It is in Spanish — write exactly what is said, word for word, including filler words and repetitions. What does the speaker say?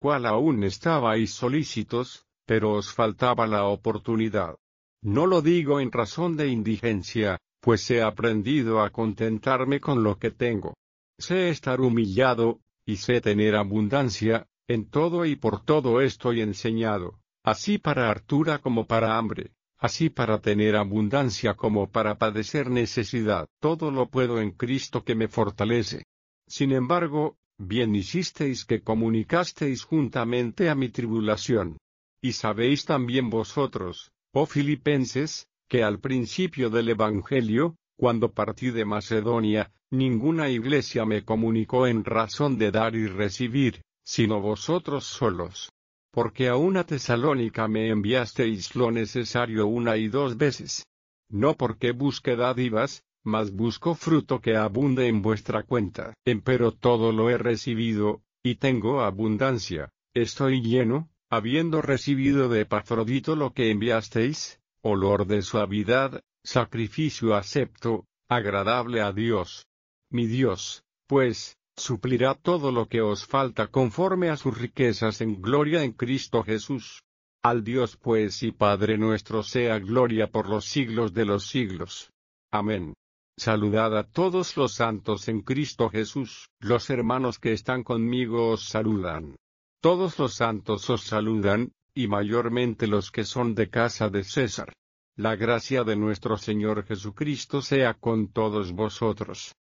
cual aún estabais solícitos, pero os faltaba la oportunidad. No lo digo en razón de indigencia, pues he aprendido a contentarme con lo que tengo. Sé estar humillado, y sé tener abundancia, en todo y por todo estoy enseñado, así para hartura como para hambre, así para tener abundancia como para padecer necesidad. Todo lo puedo en Cristo que me fortalece. Sin embargo, bien hicisteis que comunicasteis juntamente a mi tribulación. Y sabéis también vosotros, oh Filipenses, que al principio del Evangelio, cuando partí de Macedonia, ninguna iglesia me comunicó en razón de dar y recibir, sino vosotros solos. Porque aun a Tesalónica me enviasteis lo necesario una y dos veces. No porque busque dádivas, mas busco fruto que abunde en vuestra cuenta. Empero todo lo he recibido, y tengo abundancia, estoy lleno, habiendo recibido de Epafrodito lo que enviasteis, olor de suavidad, sacrificio acepto, agradable a Dios. Mi Dios, pues, suplirá todo lo que os falta conforme a sus riquezas en gloria en Cristo Jesús. Al Dios pues y Padre nuestro sea gloria por los siglos de los siglos. Amén. Saludad a todos los santos en Cristo Jesús. Los hermanos que están conmigo os saludan. Todos los santos os saludan, y mayormente los que son de casa de César. La gracia de nuestro Señor Jesucristo sea con todos vosotros.